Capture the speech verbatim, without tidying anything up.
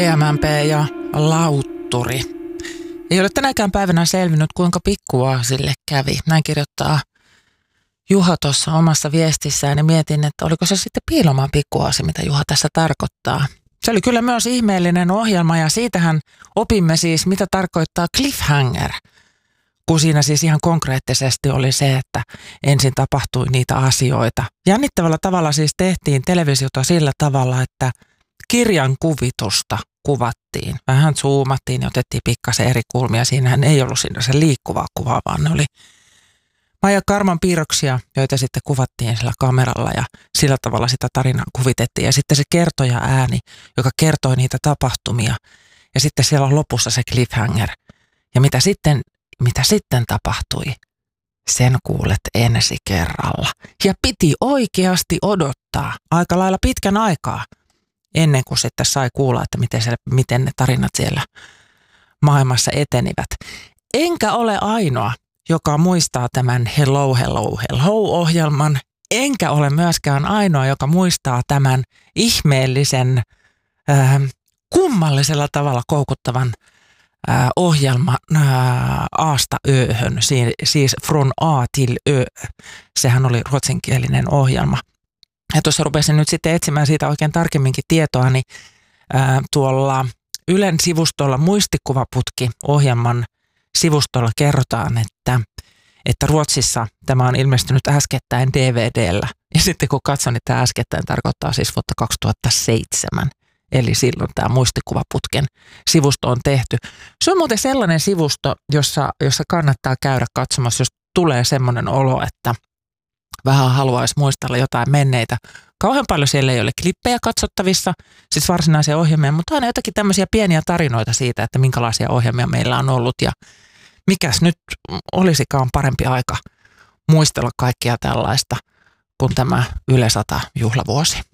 E M P ja lautturi. Ei ole tänäkään päivänä selvinnyt, kuinka pikkuaasille kävi. Näin kirjoittaa Juha tuossa omassa viestissään ja mietin, että oliko se sitten piilomaan pikkuaasi, mitä Juha tässä tarkoittaa. Se oli kyllä myös ihmeellinen ohjelma ja siitähän opimme siis, mitä tarkoittaa cliffhanger. Kun siinä siis ihan konkreettisesti oli se, että ensin tapahtui niitä asioita. Jännittävällä tavalla siis tehtiin televisiota sillä tavalla, että kirjan kuvitusta kuvattiin. Vähän zoomattiin ja otettiin pikkasen eri kulmia. Siinähän ei ollut siinä se liikkuvaa kuvaa, vaan ne oli Maija Karman piirroksia, joita sitten kuvattiin sillä kameralla ja sillä tavalla sitä tarinaa kuvitettiin. Ja sitten se kertoja ääni, joka kertoi niitä tapahtumia. Ja sitten siellä on lopussa se cliffhanger. Ja mitä sitten, mitä sitten tapahtui? Sen kuulet ensi kerralla. Ja piti oikeasti odottaa aika lailla pitkän aikaa, ennen kuin sitten sai kuulla, että miten, se, miten ne tarinat siellä maailmassa etenivät. Enkä ole ainoa, joka muistaa tämän Hello, Hello, Hello-ohjelman. Enkä ole myöskään ainoa, joka muistaa tämän ihmeellisen, äh, kummallisella tavalla koukuttavan äh, ohjelman äh, Aasta Öhön, siis From A till Ö. Sehän oli ruotsinkielinen ohjelma. Ja tuossa rupesin nyt sitten etsimään siitä oikein tarkemminkin tietoa, niin ää, tuolla Ylen sivustolla Muistikuvaputki-ohjelman sivustolla kerrotaan, että, että Ruotsissa tämä on ilmestynyt äskettäin D V D:llä. Ja sitten kun katson, niin tämä äskettäin tarkoittaa siis vuotta kaksituhattaseitsemän. Eli silloin tämä Muistikuvaputken sivusto on tehty. Se on muuten sellainen sivusto, jossa, jossa kannattaa käydä katsomassa, jos tulee semmoinen olo, että vähän haluaisi muistella jotain menneitä. Kauhean paljon siellä ei ole klippejä katsottavissa, siis varsinaisia ohjelmia, mutta aina jotakin tämmöisiä pieniä tarinoita siitä, että minkälaisia ohjelmia meillä on ollut ja mikäs nyt olisikaan parempi aika muistella kaikkia tällaista kuin tämä Yle sata juhlavuosi.